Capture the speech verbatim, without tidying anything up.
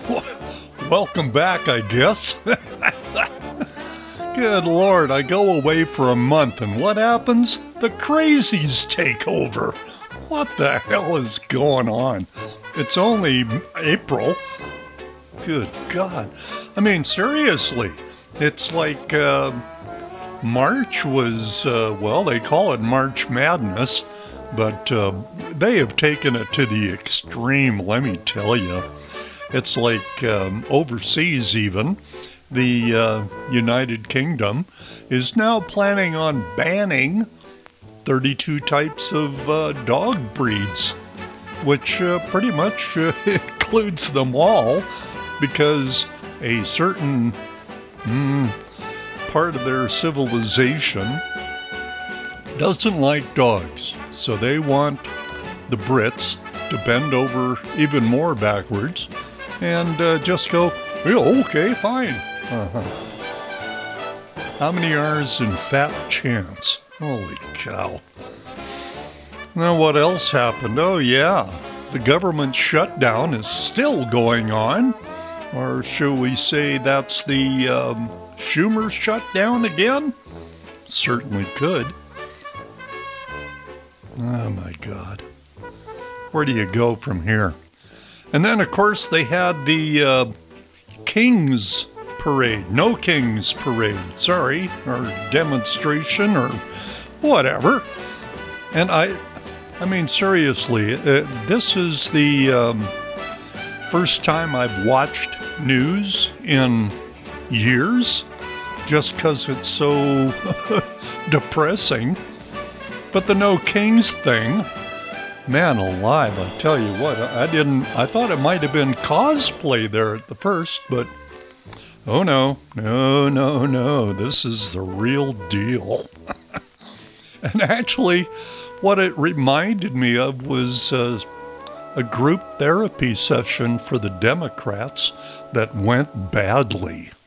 Welcome back, I guess. Good Lord, I go away for a month, and what happens? The crazies take over. What the hell is going on? It's only April. Good God. I mean, seriously, it's like uh, March was, uh, well, they call it March Madness, but uh, they have taken it to the extreme, let me tell you. It's like um, overseas even, the uh, United Kingdom is now planning on banning thirty-two types of uh, dog breeds, which uh, pretty much uh, includes them all, because a certain mm, part of their civilization doesn't like dogs. So they want the Brits to bend over even more backwards and uh, just go, yeah, okay, fine. Uh-huh. How many R's in fat chance? Holy cow. Now what else happened? Oh yeah, the government shutdown is still going on. Or shall we say that's the um, Schumer shutdown again? Certainly could. Oh my God. Where do you go from here? And then, of course, they had the uh, King's Parade. No King's Parade, sorry, or demonstration or whatever. And I, I mean, seriously, uh, this is the um, first time I've watched news in years, just because it's so depressing. But the No Kings thing, man alive, I tell you what, I didn't, I thought it might have been cosplay there at the first, but oh no, no, no, no, this is the real deal. And actually, what it reminded me of was uh, a group therapy session for the Democrats that went badly.